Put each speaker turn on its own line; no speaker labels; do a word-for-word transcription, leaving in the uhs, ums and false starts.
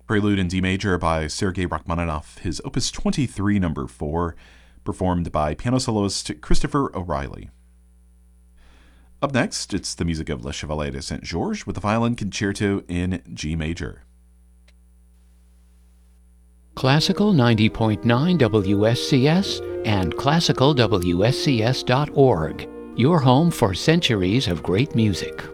Prelude in D major by Sergei Rachmaninoff, his Opus twenty-three, number four, performed by piano soloist Christopher O'Reilly. Up next, it's the music of Le Chevalier de Saint-Georges with the violin concerto in G major.
Classical ninety point nine W S C S and classical W S C S dot org, your home for centuries of great music.